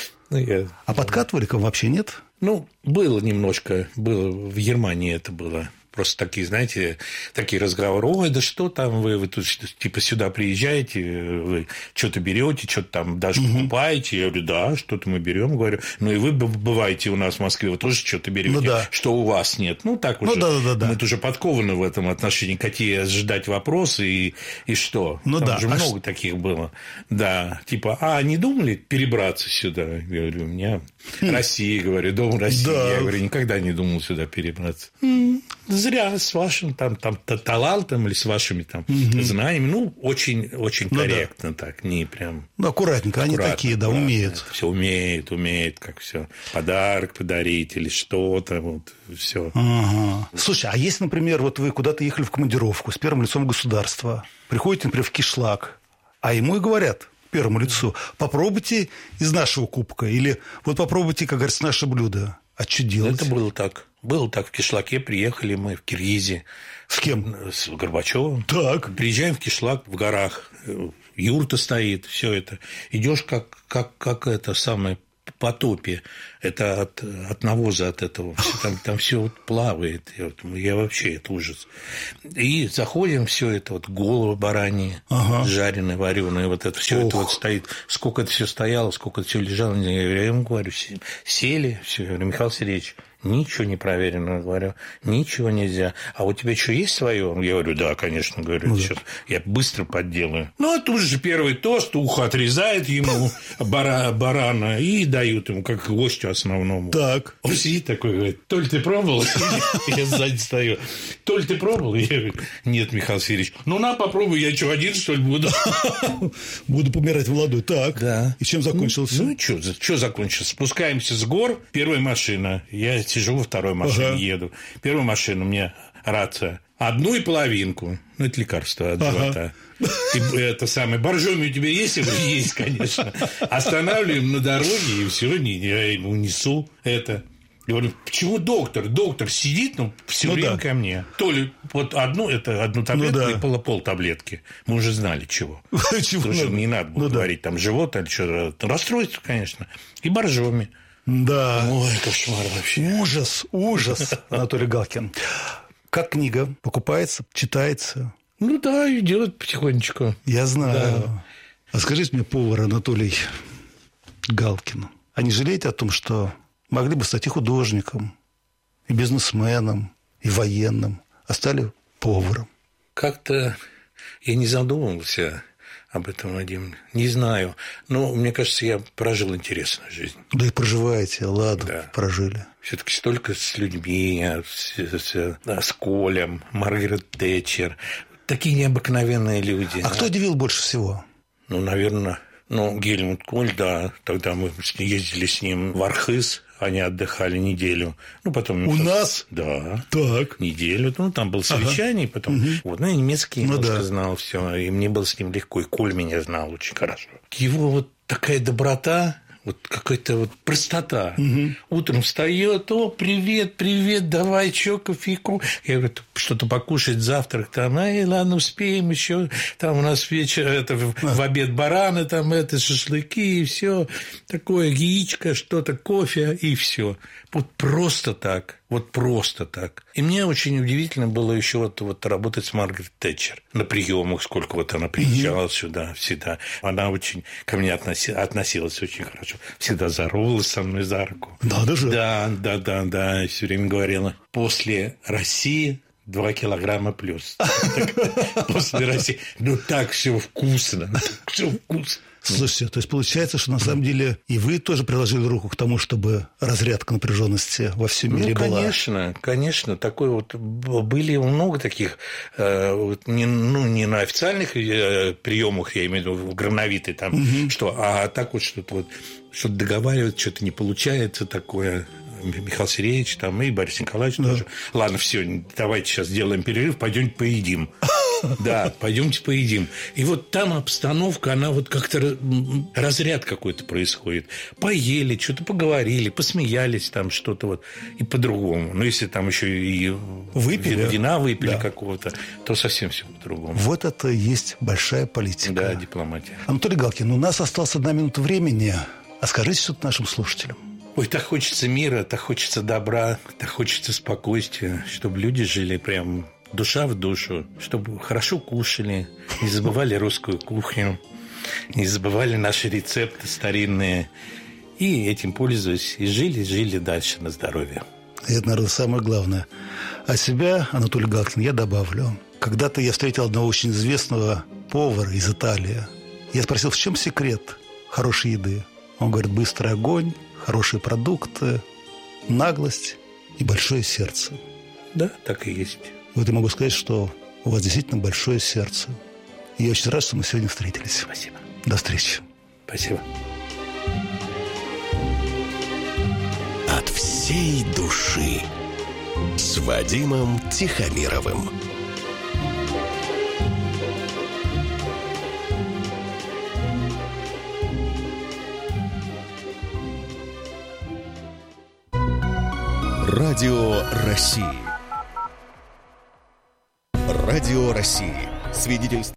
А подкатывали к вам вообще нет? Ну, было немножко, было в Германии это было. Просто такие, знаете, такие разговоры. Ой, да что там вы, вы тут типа сюда приезжаете, вы что-то берете, что-то там даже угу. покупаете. Я говорю, да, что-то мы берем. Говорю, ну и вы бываете у нас в Москве, вы тоже что-то берете, ну, да. что у вас нет. Ну так уже. Ну, да, да, да, мы да. тоже подкованы в этом отношении, какие ждать вопросы и, и что. Ну, там да. же а много ш... таких было. Да, типа, а не думали перебраться сюда? Я говорю, у меня хм. Россия, говорю, дом России. Да. Я говорю, никогда не думал сюда перебраться. М-м, зря, с вашим там, там талантом или с вашими там угу. знаниями. Ну, очень, очень ну, корректно да. так, не прям... Ну, аккуратненько, аккуратно, они такие, да, умеют. Все умеют, умеют, как все. Подарок подарить или что-то, вот, все. Ага. Слушай, а если, например, вот вы куда-то ехали в командировку с первым лицом государства, приходите, например, в кишлак, а ему и говорят... первому лицу, попробуйте из нашего кубка, или вот попробуйте, как говорится, наше блюдо. А что делать? Это было так. Было так. В Кишлаке приехали мы в Киргизии. С кем? С Горбачевым. Так. Приезжаем в Кишлак в горах. Юрта стоит, все это. Идешь как, как, как это самое потопе. Это от, от навоза, от этого. Там, там все вот плавает. Я, я вообще, это ужас. И заходим, все это вот головы бараньи, ага. жареные, вареные, вот это все это вот стоит. Сколько это все стояло, сколько это все лежало. Я ему говорю, сели, все. Я говорю, Михаил Сергеевич, ничего не проверено, говорю, ничего нельзя. А у тебя что, есть свое? Я говорю, да, конечно, говорю, ну, сейчас я быстро подделаю. Ну, а тут же первый тост, ухо отрезает ему бара, барана и дают ему, как гостю основному. Так. Он сидит такой, говорит, то ли ты пробовал? Я сзади стою. То ли ты пробовал? Я говорю, нет, Михаил Сергеевич. Ну, на, попробуй, я что, один, что ли, буду? Буду помирать молодой. Так. Да. И чем закончился? Ну, что, что закончилось? Спускаемся с гор, первая машина. Я сижу во второй машине, ага. еду. Первая машина, у меня рация. Одну и половинку. Ну, это лекарство от ага. живота. И это самое. Боржоми у тебя есть? Я говорю, есть, конечно. Останавливаем на дороге, и все, я ему несу это. Я говорю, почему доктор? Доктор сидит, ну, все ну, время да. ко мне. То ли вот одну, это одну таблетку ну, да. и пол, пол таблетки. Мы уже знали, чего. Чего Потому что не надо было ну, говорить, да. там, живот или что-то. Расстройство, конечно. И боржоми. Да. Ой, кошмар вообще. Ужас, ужас, Анатолий Галкин. Как книга? Покупается, читается? Ну да, идет потихонечку. Я знаю. Да. А скажите мне, повар Анатолий Галкин, а не жалеете о том, что могли бы стать и художником, и бизнесменом, и военным, а стали поваром? Как-то я не задумывался об этом, Вадим. Не знаю. Но мне кажется, я прожил интересную жизнь. Да и проживаете, ладно, да. прожили. Все-таки столько с людьми, с, с, с Колем, Маргарет Тэтчер. Такие необыкновенные люди. А, а кто удивил больше всего? Ну, наверное, ну, Гельмут Коль, да. Тогда мы ездили с ним в Архыз. Они отдыхали неделю. Ну, потом... У нас? Да. Так. Неделю. Ну, там было совещание, ага. потом... Угу. Вот, ну, я немецкий ну, немножко да. знал все, и мне было с ним легко. И Коль меня знал очень хорошо. Его вот такая доброта... Вот какая-то вот простота. Угу. Утром встает, о, привет, привет, давай, чё, кофейку. Я говорю, что-то покушать, завтрак там, эй, ладно, успеем еще. Там у нас вечер, это в, в обед бараны, там это шашлыки, и все такое, яичко, что-то, кофе, и все. Вот просто так, вот просто так. И мне очень удивительно было еще вот, вот работать с Маргарет Тэтчер на приемах, сколько вот она приезжала угу. сюда всегда. Она очень ко мне относи, относилась очень хорошо. Всегда здоровалась со мной за руку. Надо же. Да, да, да, да. И все время говорила, после России два килограмма плюс. После России. Ну, так все вкусно. Так все вкусно. Слушайте, то есть получается, что на самом деле и вы тоже приложили руку к тому, чтобы разрядка напряженности во всем мире ну, была? Конечно, конечно. Такой вот, были много таких, вот, не, ну, не на официальных приемах, я имею в виду, в грановитой там, угу. что, а так вот что-то вот, что-то договаривать, что-то не получается такое. Михаил Сергеевич там, и Борис Николаевич да. тоже. Ладно, все, давайте сейчас сделаем перерыв, пойдемте поедим. Да, пойдемте поедим. И вот там обстановка, она вот как-то разряд какой-то происходит. Поели, что-то поговорили, посмеялись там что-то вот и по-другому. Но если там еще и выпили, вина выпили да. какого-то, то совсем все по-другому. Вот это и есть большая политика. Да, дипломатия. Анатолий Галкин, у нас осталась одна минута времени. А скажите что-то нашим слушателям. Ой, так хочется мира, так хочется добра, так хочется спокойствия, чтобы люди жили прям душа в душу, чтобы хорошо кушали, не забывали русскую кухню, не забывали наши рецепты старинные, и этим пользуясь, и жили, жили дальше на здоровье. И это, наверное, самое главное. А себя, Анатолий Галкин, я добавлю. Когда-то я встретил одного очень известного повара из Италии. Я спросил, в чем секрет хорошей еды? Он говорит, быстрый огонь, хорошие продукты, наглость и большое сердце. да, так и есть. Вот я могу сказать, что у вас действительно большое сердце. И я очень рад, что мы сегодня встретились. Спасибо. До встречи. Спасибо. От всей души с Вадимом Тихомировым. Радио России. Радио России. Свидетельство.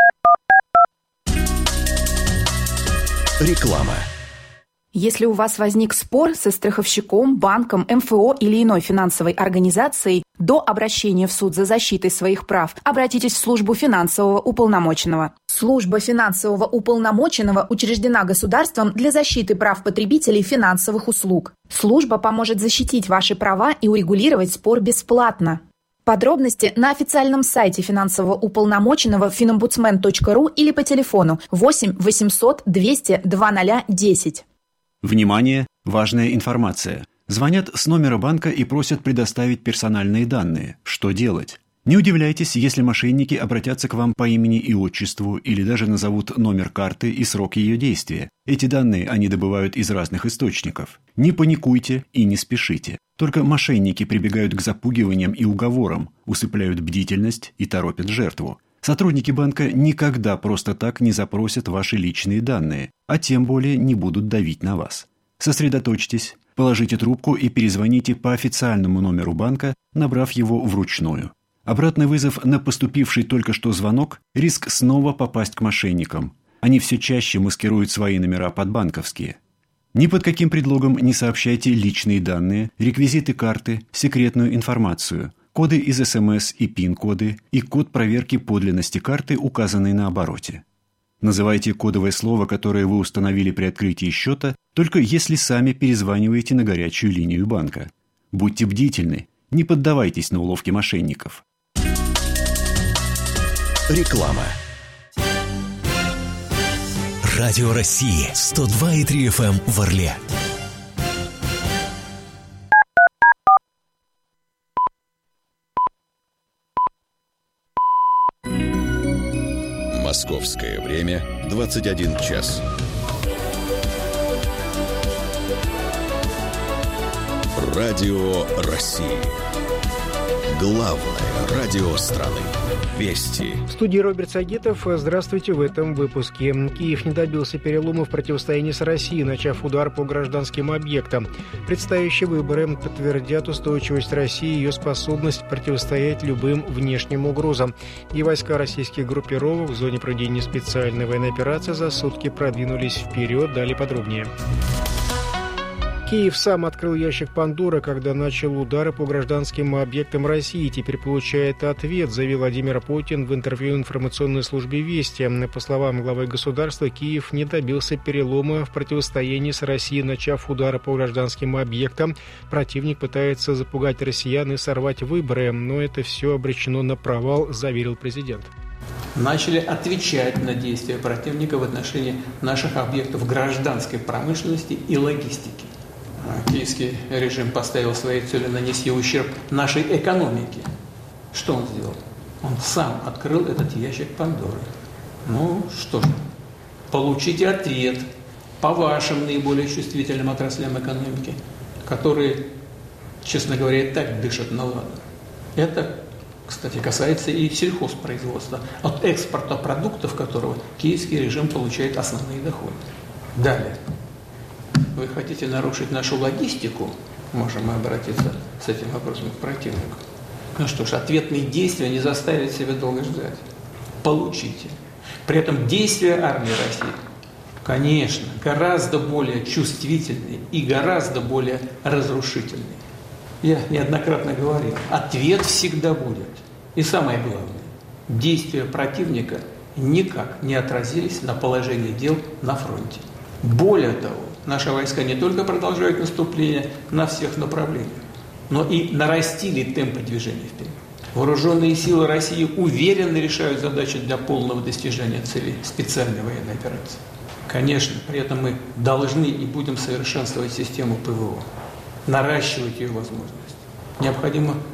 Реклама. Если у вас возник спор со страховщиком, банком, эм эф о или иной финансовой организацией, до обращения в суд за защитой своих прав обратитесь в службу финансового уполномоченного. Служба финансового уполномоченного учреждена государством для защиты прав потребителей финансовых услуг. Служба поможет защитить ваши права и урегулировать спор бесплатно. Подробности на официальном сайте финансового уполномоченного финомбудсмен точка ру или по телефону восемь восемьсот двести два ноль десять. Внимание! Важная информация. Звонят с номера банка и просят предоставить персональные данные. Что делать? Не удивляйтесь, если мошенники обратятся к вам по имени и отчеству или даже назовут номер карты и срок ее действия. Эти данные они добывают из разных источников. Не паникуйте и не спешите. Только мошенники прибегают к запугиваниям и уговорам, усыпляют бдительность и торопят жертву. Сотрудники банка никогда просто так не запросят ваши личные данные, а тем более не будут давить на вас. Сосредоточьтесь, положите трубку и перезвоните по официальному номеру банка, набрав его вручную. Обратный вызов на поступивший только что звонок – риск снова попасть к мошенникам. Они все чаще маскируют свои номера под банковские. Ни под каким предлогом не сообщайте личные данные, реквизиты карты, секретную информацию, коды из эс эм эс и пин-коды и код проверки подлинности карты, указанный на обороте. Называйте кодовое слово, которое вы установили при открытии счета, только если сами перезваниваете на горячую линию банка. Будьте бдительны, не поддавайтесь на уловки мошенников. Реклама. Радио России сто два и три эф эм в Орле. Московское время двадцать один час. Радио России. Главное радио страны. Вести. В студии Роберт Сагитов. Здравствуйте в этом выпуске. Киев не добился перелома в противостоянии с Россией, начав удар по гражданским объектам. Предстоящие выборы подтвердят устойчивость России и ее способность противостоять любым внешним угрозам. И войска российских группировок в зоне проведения специальной военной операции за сутки продвинулись вперед. Далее подробнее. Киев сам открыл ящик Пандоры, когда начал удары по гражданским объектам России. Теперь получает ответ, заявил Владимир Путин в интервью информационной службе «Вести». По словам главы государства, Киев не добился перелома в противостоянии с Россией, начав удары по гражданским объектам. Противник пытается запугать россиян и сорвать выборы, но это все обречено на провал, заверил президент. Начали отвечать на действия противника в отношении наших объектов гражданской промышленности и логистики. Киевский режим поставил своей целью нанести ущерб нашей экономике. Что он сделал? Он сам открыл этот ящик Пандоры. Ну, что же, получите ответ по вашим наиболее чувствительным отраслям экономики, которые, честно говоря, и так дышат на ладан. Это, кстати, касается и сельхозпроизводства, от экспорта продуктов которого киевский режим получает основные доходы. Далее. Вы хотите нарушить нашу логистику? Можем мы обратиться с этим вопросом к противнику. Ну что ж, ответные действия не заставят себя долго ждать. Получите. При этом действия армии России, конечно, гораздо более чувствительные и гораздо более разрушительные. Я неоднократно говорил, ответ всегда будет. И самое главное, действия противника никак не отразились на положении дел на фронте. Более того, наши войска не только продолжают наступление на всех направлениях, но и нарастили темпы движения вперед. Вооруженные силы России уверенно решают задачи для полного достижения целей специальной военной операции. Конечно, при этом мы должны и будем совершенствовать систему ПВО, наращивать ее возможности. Необходимо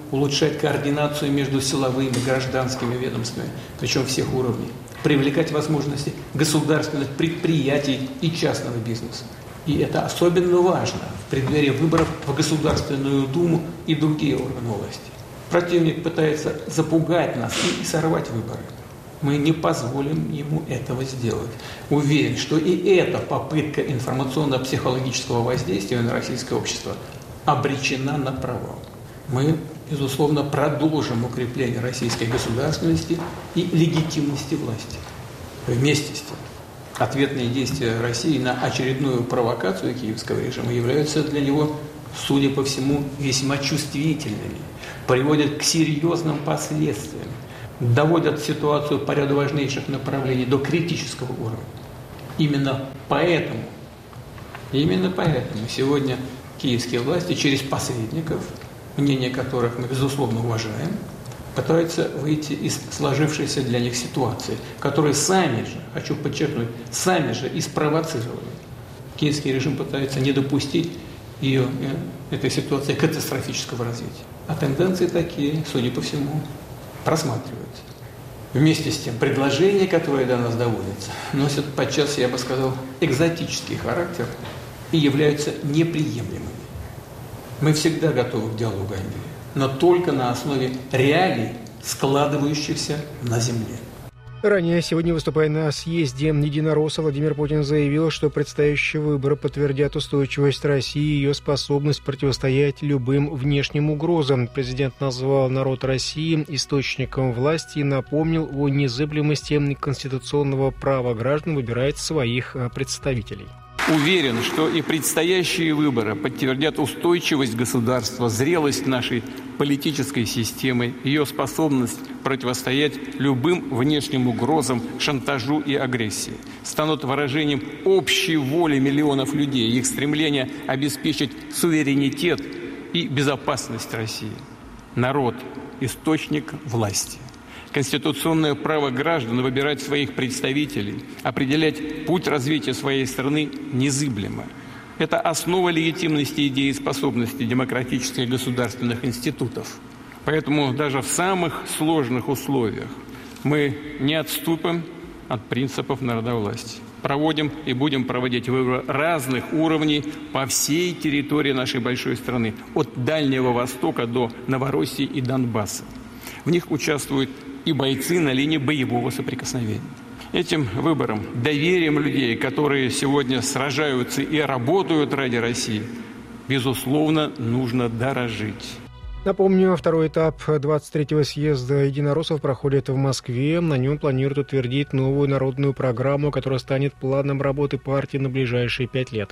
улучшать координацию между силовыми и гражданскими ведомствами, причем всех уровней, привлекать возможности государственных предприятий и частного бизнеса. И это особенно важно в преддверии выборов в Государственную Думу и другие органы власти. Противник пытается запугать нас и сорвать выборы. Мы не позволим ему этого сделать. Уверен, что и эта попытка информационно-психологического воздействия на российское общество обречена на провал. Мы, безусловно, продолжим укрепление российской государственности и легитимности власти. Вместе с тем, ответные действия России на очередную провокацию киевского режима являются для него, судя по всему, весьма чувствительными, приводят к серьезным последствиям, доводят ситуацию по ряду важнейших направлений до критического уровня. Именно поэтому, именно поэтому сегодня киевские власти через посредников, мнение которых мы, безусловно, уважаем, пытаются выйти из сложившейся для них ситуации, которую сами же, хочу подчеркнуть, сами же и спровоцировали. Киевский режим пытается не допустить ее, этой ситуации катастрофического развития. А тенденции такие, судя по всему, просматриваются. Вместе с тем, предложения, которые до нас доводятся, носят подчас, я бы сказал, экзотический характер и являются неприемлемыми. Мы всегда готовы к диалогу о мире, но только на основе реалий, складывающихся на земле. Ранее сегодня, выступая на съезде единороссов, Владимир Путин заявил, что предстоящие выборы подтвердят устойчивость России и ее способность противостоять любым внешним угрозам. Президент назвал народ России источником власти и напомнил о незыблемости конституционного права граждан выбирать своих представителей. Уверен, что и предстоящие выборы подтвердят устойчивость государства, зрелость нашей политической системы, ее способность противостоять любым внешним угрозам, шантажу и агрессии, станут выражением общей воли миллионов людей, их стремления обеспечить суверенитет и безопасность России. Народ – источник власти. Конституционное право граждан выбирать своих представителей, определять путь развития своей страны незыблемо. Это основа легитимности и дееспособности демократических государственных институтов. Поэтому даже в самых сложных условиях мы не отступим от принципов народовластия. Проводим и будем проводить выборы разных уровней по всей территории нашей большой страны, от Дальнего Востока до Новороссии и Донбасса. В них участвуют и бойцы на линии боевого соприкосновения. Этим выбором, доверием людей, которые сегодня сражаются и работают ради России, безусловно, нужно дорожить. Напомню, второй этап двадцать третьего съезда единороссов проходит в Москве. На нем планируют утвердить новую народную программу, которая станет планом работы партии на ближайшие пять лет.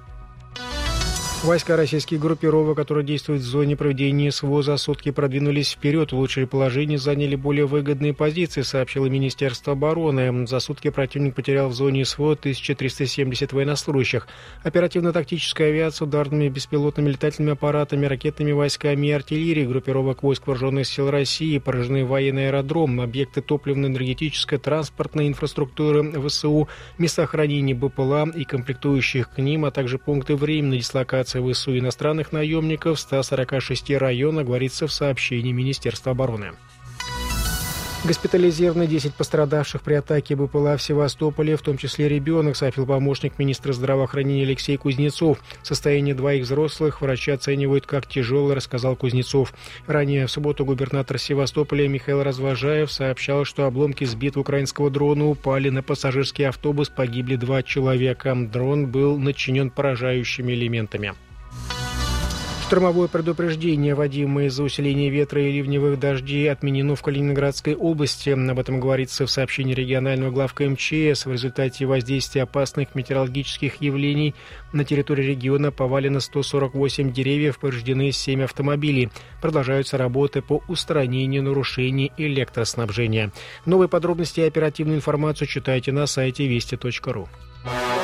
Войска российских группировок, которые действуют в зоне проведения СВО, за сутки продвинулись вперед, улучшили положение, заняли более выгодные позиции, сообщило Министерство обороны. За сутки противник потерял в зоне СВО тысячу триста семьдесят военнослужащих. Оперативно-тактическая авиация, ударными беспилотными летательными аппаратами, ракетными войсками и артиллерией группировок войск вооруженных сил России, поражены военный аэродром, объекты топливно-энергетической, транспортной инфраструктуры ВСУ, места хранения БПЛА и комплектующих к ним, а также пункты временной дислокации ВСУ иностранных наемников в ста сорока шести районах, говорится в сообщении Министерства обороны. Госпитализированы десять пострадавших при атаке БПЛА в Севастополе, в том числе ребенок, сообщил помощник министра здравоохранения Алексей Кузнецов. Состояние двоих взрослых врачи оценивают как тяжелое, рассказал Кузнецов. Ранее в субботу губернатор Севастополя Михаил Развожаев сообщал, что обломки сбитого украинского дрона упали на пассажирский автобус, погибли два человека. Дрон был начинен поражающими элементами. Штормовое предупреждение, вводимое из-за усиления ветра и ливневых дождей, отменено в Калининградской области. Об этом говорится в сообщении регионального главка МЧС. В результате воздействия опасных метеорологических явлений на территории региона повалено сто сорок восемь деревьев, повреждены семь автомобилей. Продолжаются работы по устранению нарушений электроснабжения. Новые подробности и оперативную информацию читайте на сайте вести точка ру.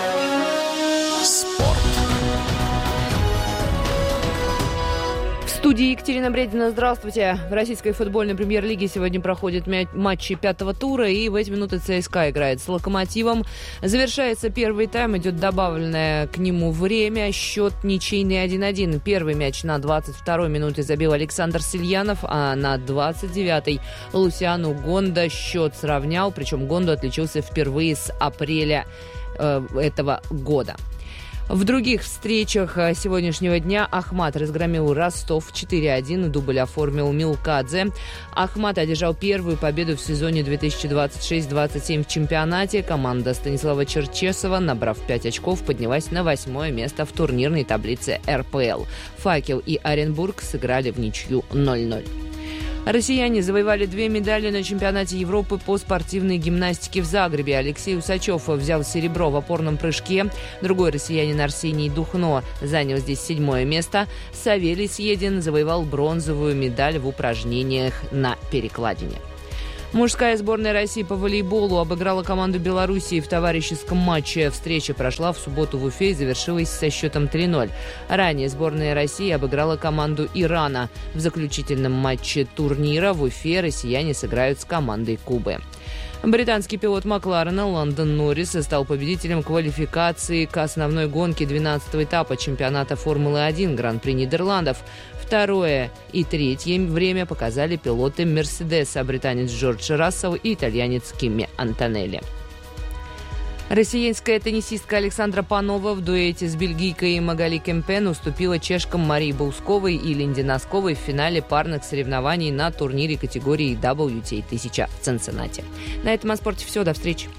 Спорт. В студии Екатерина Бредина. Здравствуйте. В российской футбольной премьер-лиге сегодня проходят матчи пятого тура, и в эти минуты ЦСКА играет с «Локомотивом». Завершается первый тайм, идет добавленное к нему время. Счет ничейный один один. Первый мяч на двадцать второй минуте забил Александр Сильянов, а на двадцать девятой Лусиану Гондо счет сравнял. Причем Гондо отличился впервые с апреля э, этого года. В других встречах сегодняшнего дня Ахмат разгромил Ростов четыре один, дубль оформил Милкадзе. Ахмат одержал первую победу в сезоне две тысячи двадцать шесть двадцать семь в чемпионате. Команда Станислава Черчесова, набрав пять очков, поднялась на восьмое место в турнирной таблице эр пэ эл. «Факел» и «Оренбург» сыграли в ничью ноль ноль. Россияне завоевали две медали на чемпионате Европы по спортивной гимнастике в Загребе. Алексей Усачев взял серебро в опорном прыжке. Другой россиянин Арсений Духно занял здесь седьмое место. Савелий Съедин завоевал бронзовую медаль в упражнениях на перекладине. Мужская сборная России по волейболу обыграла команду Белоруссии в товарищеском матче. Встреча прошла в субботу в Уфе и завершилась со счетом три ноль. Ранее сборная России обыграла команду Ирана. В заключительном матче турнира в Уфе россияне сыграют с командой Кубы. Британский пилот Макларена Ландон Норрис стал победителем квалификации к основной гонке двенадцатого этапа чемпионата Формулы один Гран-при Нидерландов. Второе и третье время показали пилоты Мерседеса, британец Джордж Рассел и итальянец Кимми Антонелли. Россиянская теннисистка Александра Панова в дуэте с бельгийкой Магали Кемпен уступила чешкам Марии Баусковой и Линде Носковой в финале парных соревнований на турнире категории дабл ю ти эй тысяча в Цинциннати. На этом о спорте все. До встречи.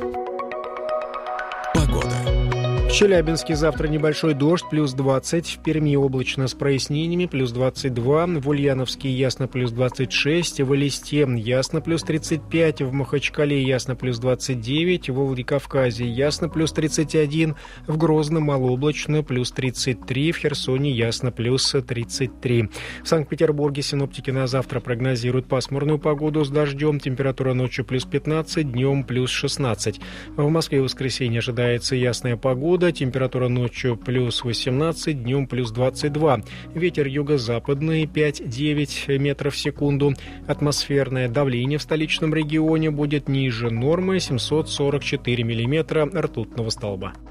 Погода. В Челябинске завтра небольшой дождь, плюс двадцать. В Перми облачно с прояснениями, плюс двадцать два. В Ульяновске ясно, плюс двадцать шесть. В Элисте ясно, плюс тридцать пять. В Махачкале ясно, плюс двадцать девять. В Владикавказе ясно, плюс тридцать один. В Грозном малооблачно, плюс тридцать три. В Херсоне ясно, плюс тридцать три. В Санкт-Петербурге синоптики на завтра прогнозируют пасмурную погоду с дождем. Температура ночью плюс пятнадцать, днем плюс шестнадцать. В Москве в воскресенье ожидается ясная погода. Температура ночью плюс восемнадцать, днем плюс двадцать два. Ветер юго-западный пять-девять метров в секунду. Атмосферное давление в столичном регионе будет ниже нормы семьсот сорок четыре миллиметра ртутного столба.